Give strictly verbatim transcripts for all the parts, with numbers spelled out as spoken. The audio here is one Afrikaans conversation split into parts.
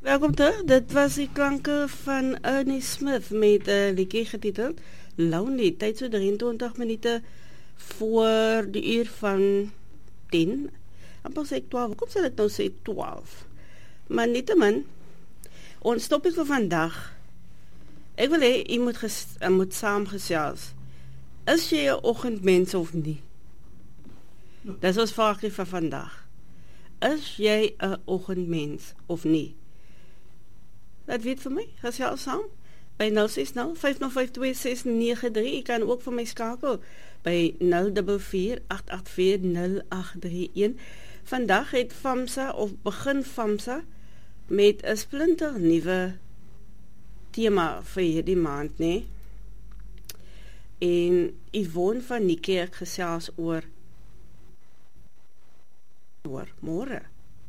Welkom terug, dit was die klanke van Ernie Smith met 'n uh, liedjie getiteld Lonely, tyd so drieëntwintig minute voor die uur van tien. Amper sê ek twaalf, hoekom sal ek nou sê twaalf? Maar nietemin, ons topik vir vandag, ek wil hê, jy moet, ges, uh, moet saamgesels. Is jy 'n oggendmens of nie? Dis ons vraagie vir vandag. Is jy 'n oggendmens of nie? Laat weet vir my, gesels saam by nul ses nul, vyf nul vyf, twee ses nege drie. Jy kan ook vir my skakel by nul vier vier, agt agt vier, nul agt drie een. Vandag het FAMSA, of begin FAMSA, met 'n splinter nuwe tema vir hierdie maand, nee. En Yvonne van Niekerk gesels oor oor môre.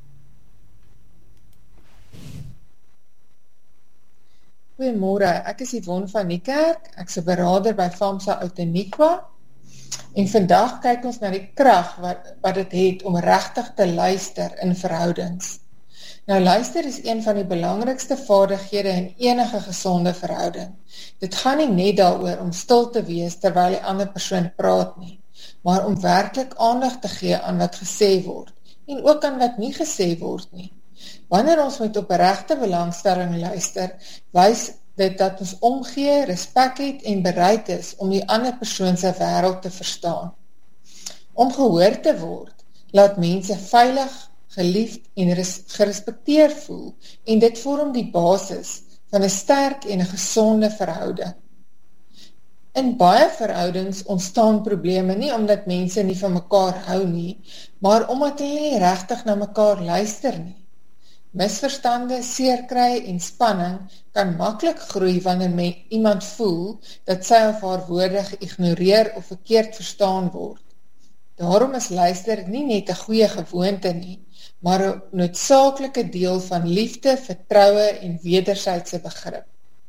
Goeiemôre, ek is Yvonne van Niekerk, ek is 'n beraader by FAMSA Outeniqua en vandag kyk ons na die krag wat, wat dit het om regtig te luister in verhoudings. Nou luister is een van die belangrikste vaardighede in enige gesonde verhouding. Dit gaan nie net daaroor om stil te wees terwyl die ander persoon praat nie, maar om werklik aandag te gee aan wat gesê word en ook aan wat nie gesê word nie. Wanneer ons met opregte belangstelling luister, wys dit dat ons omgee, respek het en bereid is om die ander persoon se wêreld te verstaan. Om gehoor te word, laat mense veilig, geliefd en gerespekteer voel en dit vorm die basis van 'n sterk en 'n gesonde verhouding. In baie verhoudings ontstaan probleme nie omdat mense nie van mekaar hou nie, maar omdat hulle nie regtig na mekaar luister nie. Misverstande, seerkry en spanning kan maklik groei wanneer men iemand voel dat sy of haar woorde geïgnoreer of verkeerd verstaan word. Daarom is luister nie net 'n goeie gewoonte nie, maar 'n noodsaaklike deel van liefde, vertroue en wederwysige begrip.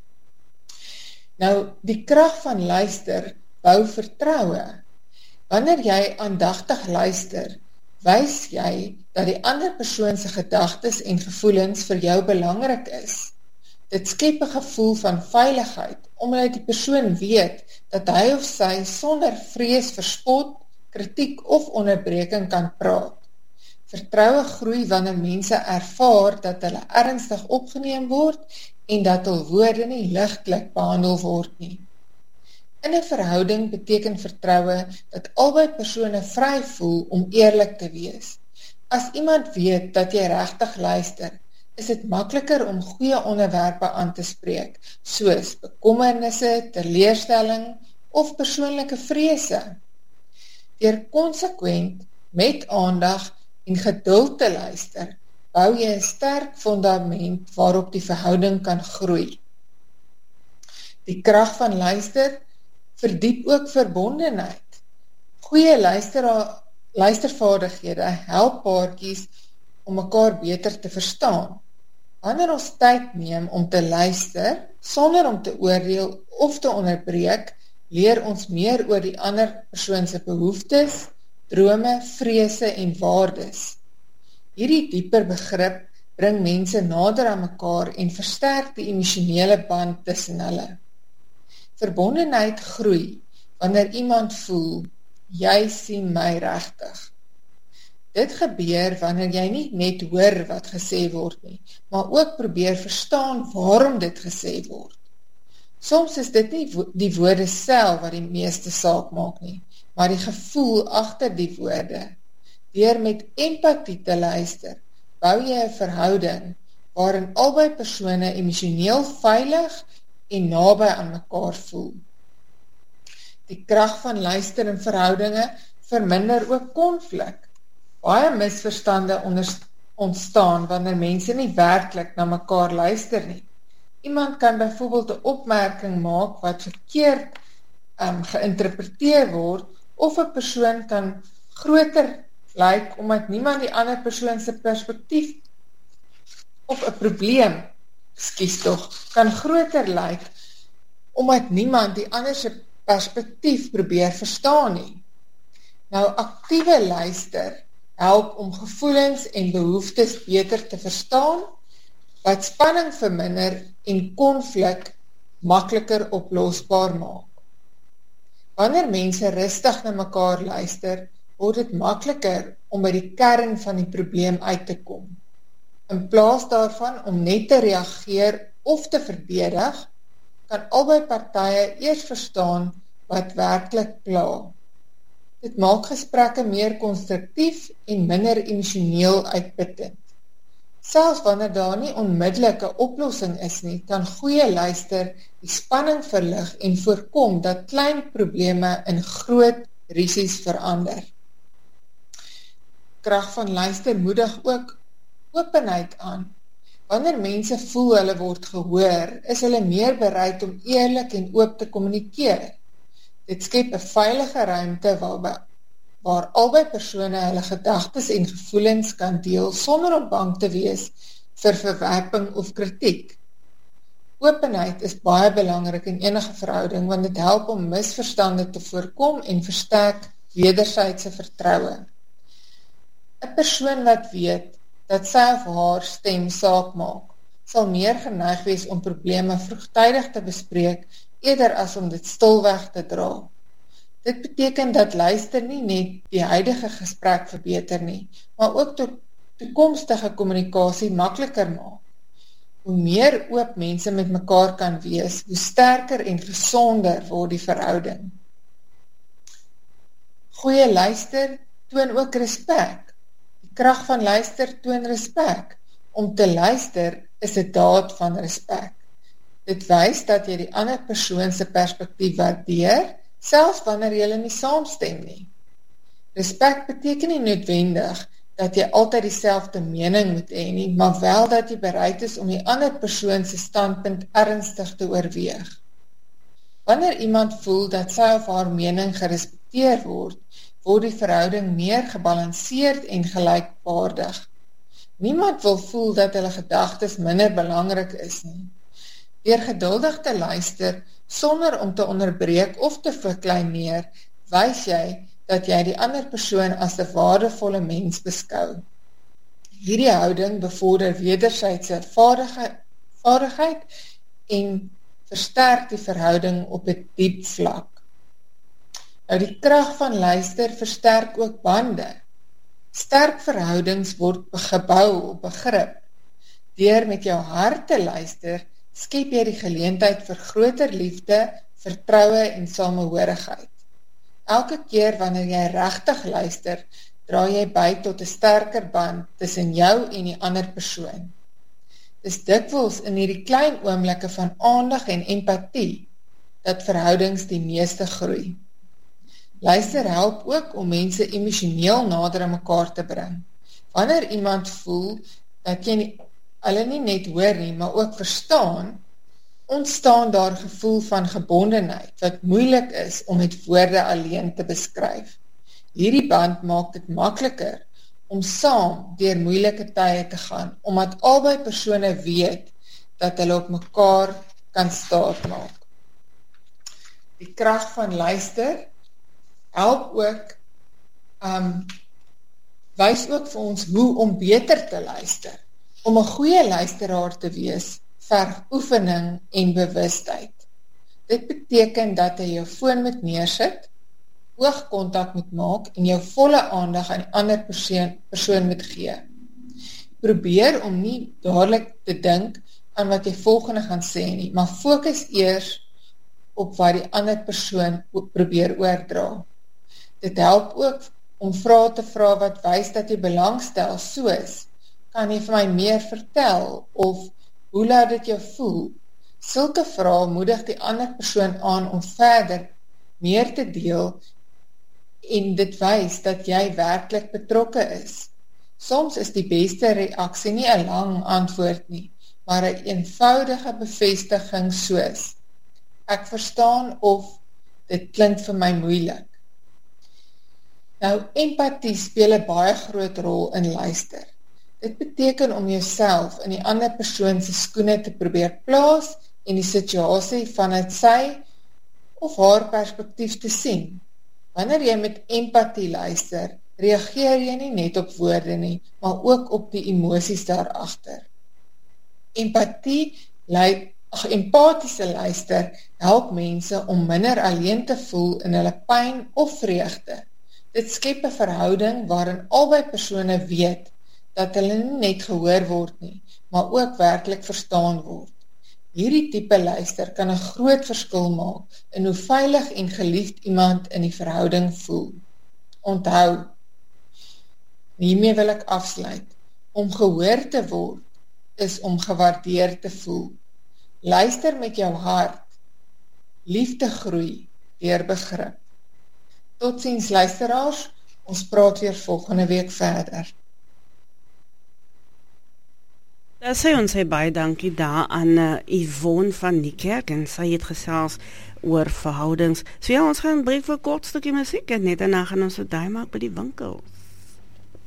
Nou, die krag van luister bou vertroue. Wanneer jy aandagtig luister, wys jy dat die ander persoon se gedagtes en gevoelens vir jou belangrik is. Dit skep 'n gevoel van veiligheid, omdat die persoon weet dat hy of sy sonder vrees vir spot, kritiek of onderbreking kan praat. Vertroue groei wanneer mense ervaar dat hulle ernstig opgeneem word en dat hul woorde nie ligtelik behandel word nie. In 'n verhouding beteken vertroue dat albei persone vry voel om eerlik te wees. As iemand weet dat jy regtig luister, is dit makliker om goeie onderwerpe aan te spreek, soos bekommernisse, teleurstelling of persoonlike vrese. Deur konsekwent, met aandag en geduld te luister, bou jy 'n sterk fundament waarop die verhouding kan groei. Die krag van luister verdiep ook verbondenheid. Goeie luisteraar, luistervaardighede help paartjies om mekaar beter te verstaan. Wanneer ons tyd neem om te luister, sonder om te oordeel of te onderbreek, leer ons meer oor die ander persoon se behoeftes, drome, vrese en waardes. Hierdie dieper begrip bring mense nader aan mekaar en versterk die emosionele band tussen hulle. Verbondenheid groei wanneer iemand voel, jy sien my regtig. Dit gebeur wanneer jy nie net hoor wat gesê word nie, maar ook probeer verstaan waarom dit gesê word. Soms is dit nie die woorde self wat die meeste saak maak nie, maar die gevoel agter die woorde. Deur met empatie te luister, bou jy 'n verhouding waarin albei persone emosioneel veilig en naby aan mekaar voel. Die krag van luister in verhoudinge verminder ook konflik. Baie misverstande ontstaan wanneer mense nie werklik na mekaar luister nie. Iemand kan byvoorbeeld 'n opmerking maak wat verkeerd um, geïnterpreteer word, of 'n persoon kan groter lyk omdat niemand die ander persoon se perspektief op 'n probleem, ekskuus tog, kan groter lyk omdat niemand die ander se perspektief probeer verstaan nie. Nou, aktiewe luister help om gevoelens en behoeftes beter te verstaan wat spanning verminder en konflik makliker oplosbaar maak. Wanneer mense rustig na mekaar luister, word dit makliker om by die kern van die probleem uit te kom. In plaas daarvan om net te reageer of te verdedig, kan albei partye eers verstaan wat werklik pla. Dit maak gesprekke meer konstruktief en minder emosioneel uitputtend. Selfs wanneer daar nie onmiddellike oplossing is nie, kan goeie luister die spanning verlig en voorkom dat klein probleme in groot rusies verander. Krag van luister moedig ook openheid aan. Wanneer mense voel hulle word gehoor, is hulle meer bereid om eerlik en oop te kommunikeer. Dit skep 'n veilige ruimte waar, waar albei persone hulle gedagtes en gevoelens kan deel sonder om bang te wees vir verwerping of kritiek. Openheid is baie belangrik in enige verhouding want dit help om misverstande te voorkom en versterk wederwysige vertroue. 'n Persoon wat weet dat sy of haar stem saak maak, sal meer geneig wees om probleme vroegtydig te bespreek eerder as om dit stilweg te dra. Dit beteken dat luister nie net die huidige gesprek verbeter nie, maar ook tot toekomstige kommunikasie makliker maak. Hoe meer oop mense met mekaar kan wees, hoe sterker en gesonder word die verhouding. Goeie luister toon ook respek. Die krag van luister toon respek. Om te luister is 'n daad van respek. Dit wys dat jy die ander persoon se perspektief waardeer, selfs wanneer jy nie saamstem nie. Respek beteken nie noodwendig dat jy altyd dieselfde mening moet hê nie, maar wel dat jy bereid is om die ander persoon se standpunt ernstig te oorweeg. Wanneer iemand voel dat sy of haar mening gerespekteer word, word die verhouding meer gebalanseerd en gelykwaardig. Niemand wil voel dat hulle gedagtes minder belangrik is nie. Deur geduldig te luister, sonder om te onderbreek of te verkleineer, wys jy dat jy die ander persoon as 'n waardevolle mens beskou. Hierdie houding bevorder wederwysige vaardigheid, vaardigheid en versterk die verhouding op 'n diep vlak. Nou die krag van luister versterk ook bande. Sterk verhoudings word gebou op begrip. Deur met jou hart te luister, skep jy die geleentheid vir groter liefde, vertroue en samehorigheid. Elke keer wanneer jy regtig luister, dra jy by tot 'n sterker band tussen jou en die ander persoon. Dis dikwels in hierdie klein oomblikke van aandag en empatie dat verhoudings die meeste groei. Luister help ook om mense emosioneel nader aan mekaar te bring. Wanneer iemand voel dat jy nie, hulle nie net hoor nie, maar ook verstaan, ontstaan daar gevoel van gebondenheid, wat moeilik is om met woorde alleen te beskryf. Hierdie band maak dit makliker om saam deur moeilike tye te gaan, omdat albei persone weet dat hulle op mekaar kan staatmaak. Die krag van luister help ook, um, wys ook vir ons hoe om beter te luister. Om 'n goeie luisteraar te wees, verg oefening en bewustheid. Dit beteken dat jy jou foon moet neersit, oogkontak moet maak en jou volle aandag aan die ander persoon, persoon moet gee. Probeer om nie dadelik te dink aan wat jy volgende gaan sê nie, maar fokus eers op wat die ander persoon probeer oordra. Dit help ook om vrae te vra wat wys dat jy belangstel, soos, kan jy vir my meer vertel, of hoe laat dit jou voel? Sulke vrae moedig die ander persoon aan om verder meer te deel en dit wys dat jy werklik betrokke is. Soms is die beste reaksie nie 'n lang antwoord nie, maar 'n eenvoudige bevestiging soos, ek verstaan of dit klink vir my moeilik. Nou, empatie speel 'n baie groot rol in luister. Dit beteken om jouself in die ander persoon se skoene te probeer plaas en die situasie vanuit sy of haar perspektief te sien. Wanneer jy met empatie luister, reageer jy nie net op woorde nie, maar ook op die emosies daarachter. Empatie lei Ag, empatiese luister help mense om minder alleen te voel in hulle pyn of vreugde. Dit skep 'n verhouding waarin albei persone weet dat hulle nie net gehoor word nie, maar ook werklik verstaan word. Hierdie tipe luister kan 'n groot verskil maak in hoe veilig en geliefd iemand in die verhouding voel. Onthou, hiermee wil ek afsluit. Om gehoor te word is om gewaardeer te voel. Luister met jou hart. Liefde groei deur begrip. Totsiens luisteraars, ons praat weer volgende week verder. Daar sê ons sê baie dankie daar aan uh, Yvonne van Niekerk en sy het gesels oor verhoudings. So ja, ons gaan 'n breek vir 'n kort stukkie musiek en net daarna gaan ons so daai maak by die winkels.